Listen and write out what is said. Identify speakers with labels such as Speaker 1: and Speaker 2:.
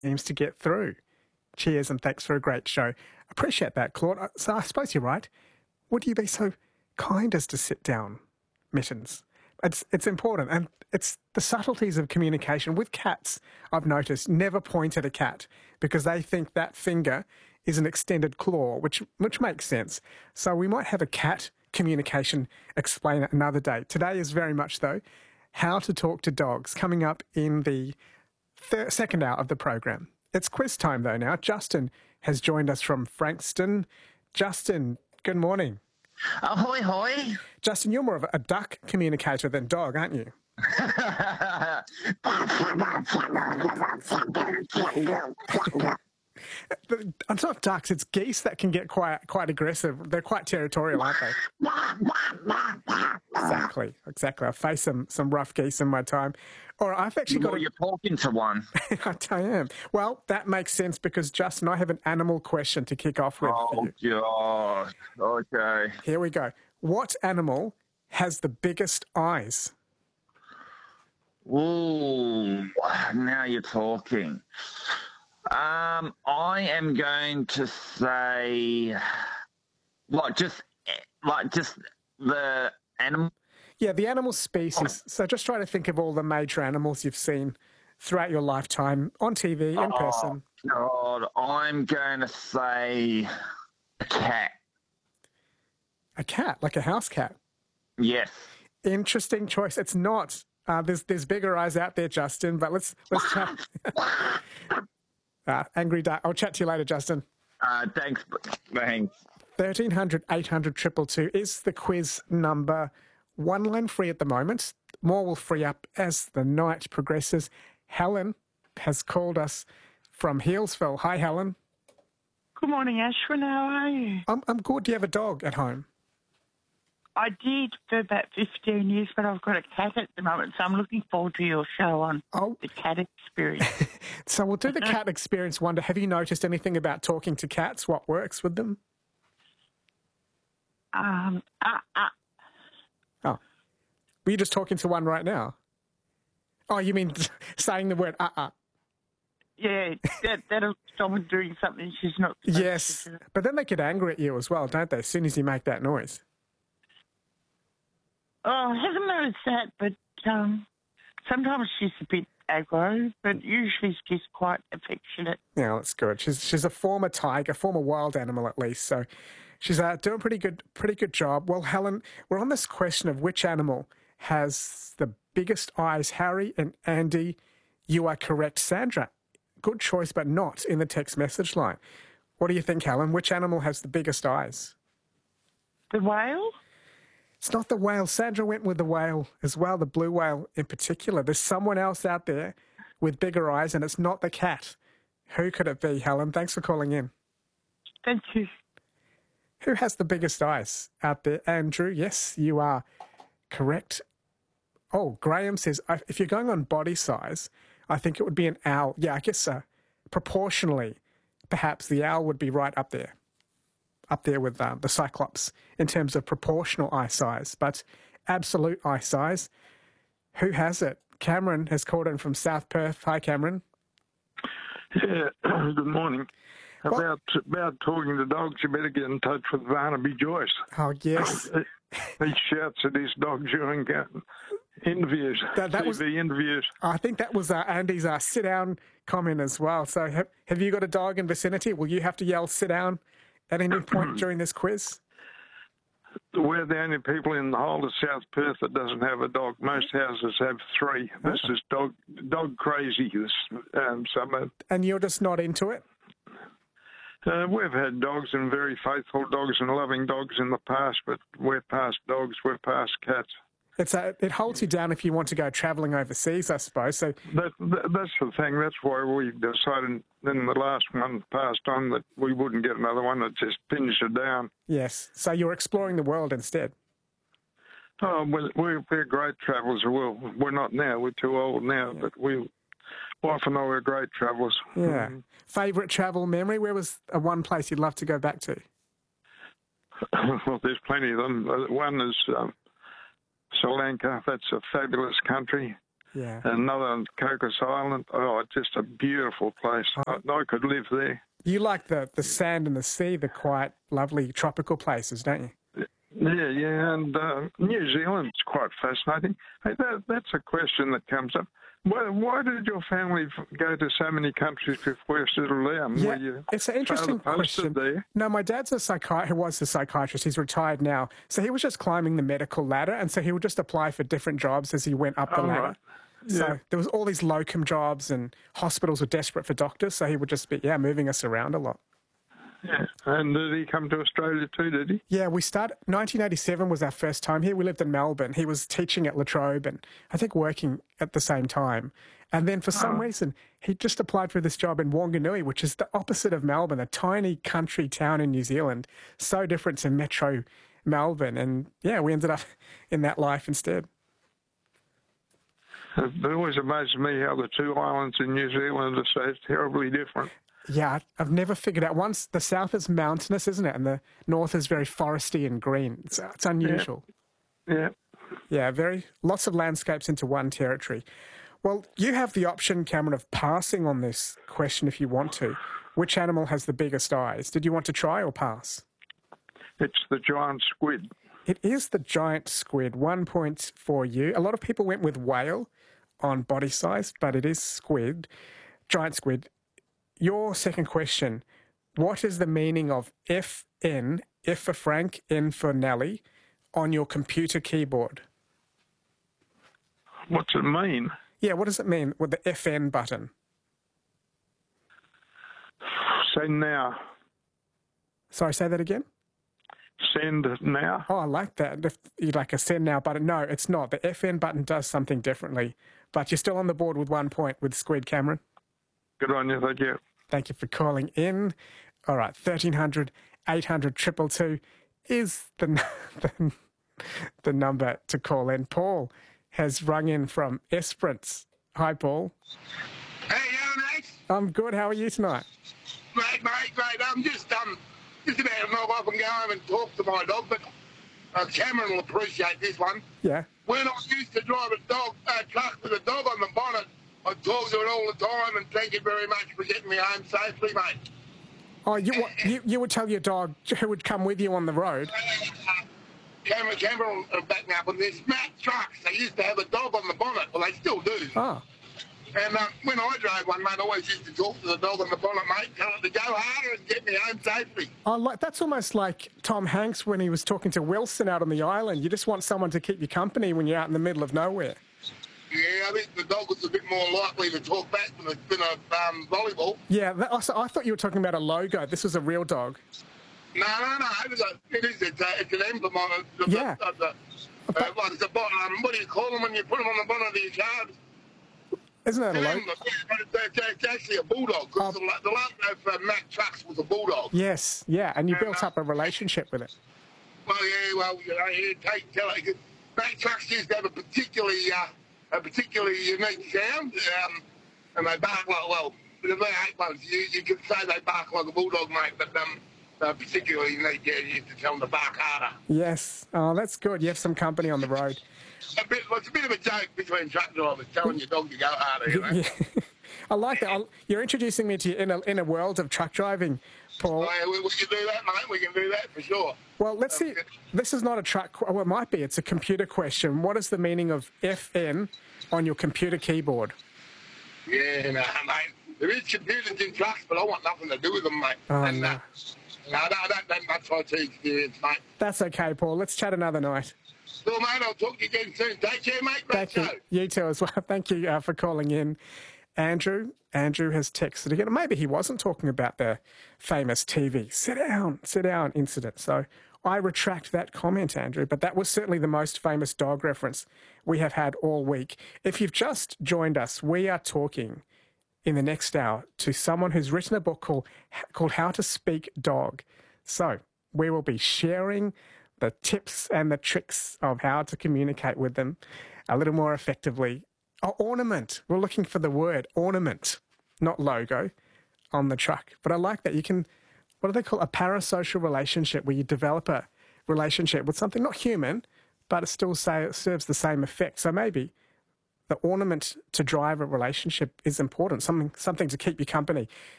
Speaker 1: seems to get through. Cheers and thanks for a great show. Appreciate that, Claude. So I suppose you're right. Would you be so kind as to sit down, Mittens? It's important, and it's the subtleties of communication. With cats, I've noticed, never point at a cat because they think that finger is an extended claw, which makes sense. So we might have a cat communication explainer another day. Today is very much, though, how to talk to dogs, coming up in the second hour of the program. It's quiz time, though, now. Justin has joined us from Frankston. Justin, good morning.
Speaker 2: Ahoy, hoy.
Speaker 1: Justin, you're more of a duck communicator than dog, aren't you? It's not ducks, it's geese that can get quite aggressive. They're quite territorial, aren't they? Exactly. I've faced some rough geese in my time. Or I've actually
Speaker 2: You're talking to one.
Speaker 1: I am. Well, that makes sense because, Justin, I have an animal question to kick off with for you.
Speaker 2: God. Okay.
Speaker 1: Here we go. What animal has the biggest eyes?
Speaker 2: Ooh, now you're talking. I am going to say, just the animal.
Speaker 1: Yeah, the animal species. So just try to think of all the major animals you've seen throughout your lifetime on TV, in person.
Speaker 2: God, I'm going to say a cat.
Speaker 1: A cat, like a house cat.
Speaker 2: Yes.
Speaker 1: Interesting choice. It's not. There's bigger eyes out there, Justin. But let's chat. Angry duck. I'll chat to you later, Justin.
Speaker 2: Thanks.
Speaker 1: 1300 800 222 is the quiz number. One line free at the moment. More will free up as the night progresses. Helen has called us from Healesville. Hi, Helen.
Speaker 3: Good morning, Ashwin. How are you?
Speaker 1: I'm good. Do you have a dog at home?
Speaker 3: I did for about 15 years, but I've got a cat at the moment, so I'm looking forward to your show on the cat experience.
Speaker 1: So we'll do the cat experience wonder. Have you noticed anything about talking to cats? What works with them? Oh. Were you just talking to one right now? Oh, you mean saying the word
Speaker 3: Yeah, that'll stop her doing something she's not supposed
Speaker 1: Yes,
Speaker 3: to do.
Speaker 1: but then they get angry at you as well, don't they, as soon as you make that noise?
Speaker 3: Oh, I haven't noticed that, but sometimes she's a bit aggro, but usually she's quite affectionate.
Speaker 1: Yeah, that's good. She's a former tiger, former wild animal at least, so she's doing a pretty good job. Well, Helen, we're on this question of which animal has the biggest eyes. Harry and Andy, you are correct. Sandra, good choice, but not in the text message line. What do you think, Helen? Which animal has the biggest eyes?
Speaker 3: The whale?
Speaker 1: It's not the whale. Sandra went with the whale as well, the blue whale in particular. There's someone else out there with bigger eyes, and it's not the cat. Who could it be, Helen? Thanks for calling in.
Speaker 3: Thank you.
Speaker 1: Who has the biggest eyes out there? Andrew, yes, you are correct. Oh, Graham says, if you're going on body size, I think it would be an owl. Yeah, I guess proportionally, perhaps the owl would be right up there with the Cyclops in terms of proportional eye size. But absolute eye size, who has it? Cameron has called in from South Perth. Hi, Cameron.
Speaker 4: Yeah, good morning. About talking to dogs, you better get in touch with Barnaby Joyce.
Speaker 1: Oh, yes.
Speaker 4: He shouts at his dog during interviews, TV interviews.
Speaker 1: I think that was Andy's sit-down comment as well. So have you got a dog in vicinity? Will you have to yell sit down at any point during this quiz?
Speaker 4: We're the only people in the whole of South Perth that doesn't have a dog. Most houses have three. This is dog crazy, this suburb.
Speaker 1: And you're just not into it?
Speaker 4: We've had dogs and very faithful dogs and loving dogs in the past, but we're past dogs, we're past cats.
Speaker 1: It holds you down if you want to go travelling overseas, I suppose. So
Speaker 4: that's the thing. That's why we decided in the last one passed on that we wouldn't get another one that just pins you down.
Speaker 1: Yes. So you're exploring the world instead.
Speaker 4: Oh, we're great travellers. Well, we're not now. We're too old now, but we often know we're great travellers.
Speaker 1: Yeah. Favourite travel memory? Where was one place you'd love to go back to?
Speaker 4: Well, there's plenty of them. One is Sri Lanka. That's a fabulous country.
Speaker 1: Yeah.
Speaker 4: Another on Cocos Island. Oh, just a beautiful place. I could live there.
Speaker 1: You like the sand and the sea, the quiet, lovely tropical places, don't you?
Speaker 4: Yeah, and New Zealand's quite fascinating. Hey, that's a question that comes up. Why did your family go to so many countries before you settled down?
Speaker 1: Yeah, it's an interesting question.
Speaker 4: There?
Speaker 1: No, my dad's who was a psychiatrist. He's retired now. So he was just climbing the medical ladder, and so he would just apply for different jobs as he went up the ladder. Right. So there was all these locum jobs, and hospitals were desperate for doctors, so he would just be, moving us around a lot.
Speaker 4: Yeah, and did he come to Australia too, did he?
Speaker 1: Yeah, 1987 was our first time here. We lived in Melbourne. He was teaching at La Trobe and I think working at the same time. And then for some reason, he just applied for this job in Wanganui, which is the opposite of Melbourne, a tiny country town in New Zealand, so different to metro Melbourne. And we ended up in that life instead.
Speaker 4: It always amazes me how the two islands in New Zealand are so terribly different.
Speaker 1: Yeah, I've never figured out. Once the south is mountainous, isn't it? And the north is very foresty and green. It's unusual.
Speaker 4: Yeah.
Speaker 1: Yeah, lots of landscapes into one territory. Well, you have the option, Cameron, of passing on this question if you want to. Which animal has the biggest eyes? Did you want to try or pass?
Speaker 4: It's the giant squid.
Speaker 1: It is the giant squid. 1 point for you. A lot of people went with whale on body size, but it is squid, giant squid. Your second question, what is the meaning of FN, F for Frank, N for Nelly, on your computer keyboard?
Speaker 4: What's it mean?
Speaker 1: Yeah, what does it mean with the FN button?
Speaker 4: Send now.
Speaker 1: Sorry, say that again?
Speaker 4: Send now.
Speaker 1: Oh, I like that. If you like a send now button. No, it's not. The FN button does something differently, but you're still on the board with 1 point with Squid, Cameron.
Speaker 4: Good on you, thank you.
Speaker 1: Thank you for calling in. All right, 1300 800 222 is the number to call in. Paul has rung in from Esperance. Hi, Paul.
Speaker 5: Hey, mate.
Speaker 1: I'm good. How are you tonight?
Speaker 5: Great. I'm just about to knock off and go home and talk to my dog, but Cameron will appreciate this one.
Speaker 1: Yeah.
Speaker 5: When I used to drive a truck with a dog on the bonnet, I talk to it all the time, and thank you very much for getting me home safely, mate.
Speaker 1: Oh, you would tell your dog who would come with you on the road?
Speaker 5: Cameron will back me up on this. Mack trucks, they used to have a dog on the bonnet. Well, they still do.
Speaker 1: Oh.
Speaker 5: And when I drove one, mate, I always used to talk to the dog on the bonnet, mate, tell it to go harder and get me home safely.
Speaker 1: That's almost like Tom Hanks when he was talking to Wilson out on the island. You just want someone to keep you company when you're out in the middle of nowhere.
Speaker 5: Yeah, I think the dog was a bit more likely to talk back than a volleyball.
Speaker 1: Yeah, I thought you were talking about a logo. This was a real dog.
Speaker 5: No. It's an emblem on it.
Speaker 1: Yeah.
Speaker 5: What do you call them when you put them on the bonnet of your cars?
Speaker 1: Isn't that a logo?
Speaker 5: It's actually a bulldog. Cause the logo for Mack Trucks was a bulldog.
Speaker 1: Yes, yeah, and you built up a relationship with it.
Speaker 5: Well, tell it. Mack Trucks used to have a particularly unique sound, and they bark like, they're eight ones. You could say they bark like a bulldog, mate, but particularly unique. Yeah, you used to tell them to bark harder.
Speaker 1: Yes. Oh, that's good. You have some company on the road.
Speaker 5: It's a bit of a joke between truck drivers, telling your dog to go harder, you know.
Speaker 1: Yeah. I like that. You're introducing me to in a world of truck driving, Paul.
Speaker 5: Oh, yeah, we can do that, mate. We can do that for sure.
Speaker 1: Well, let's see. This is not a truck. Well, it might be. It's a computer question. What is the meaning of FN on your computer keyboard?
Speaker 5: Yeah, mate. There is computers in trucks, but I want nothing to do with them, mate.
Speaker 1: Oh, no.
Speaker 5: I don't have much IT experience, mate.
Speaker 1: That's okay, Paul. Let's chat another night.
Speaker 5: Well, mate, I'll talk to you again soon. Take care, mate.
Speaker 1: Thank you. You too as well. Thank you for calling in. Andrew has texted again. Maybe he wasn't talking about the famous TV sit down incident. So I retract that comment, Andrew. But that was certainly the most famous dog reference we have had all week. If you've just joined us, we are talking in the next hour to someone who's written a book called How to Speak Dog. So we will be sharing the tips and the tricks of how to communicate with them a little more effectively. Oh, ornament. We're looking for the word ornament, not logo, on the truck. But I like that. You can, what do they call a parasocial relationship, where you develop a relationship with something not human, but it still serves the same effect. So maybe the ornament to drive a relationship is important, something to keep you company.